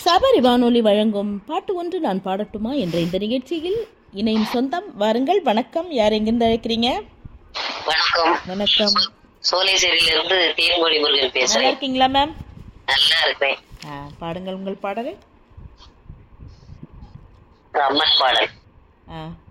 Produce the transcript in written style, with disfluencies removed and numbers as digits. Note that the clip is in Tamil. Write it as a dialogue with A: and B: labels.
A: சபரி வானொலி வழங்கும் பாட்டு ஒன்று நான் பாடட்டுமா என்ற இந்த நிகழ்ச்சியில் இணையும் சொந்தம் வாருங்கள். வணக்கம். யார் எங்கிருந்து அழைக்கிறீங்க?
B: வணக்கம்.
A: வணக்கம்.
B: சோலைசேரியிலிருந்து தேன்மொழி முருகன்
A: நல்லா
B: பேசுறேன்.
A: இருக்கீங்களா மேம்?
B: நல்லா இருக்கேன்.
A: பாடுங்கள் உங்கள் பாடலை.
B: அம்மன் பாடல்.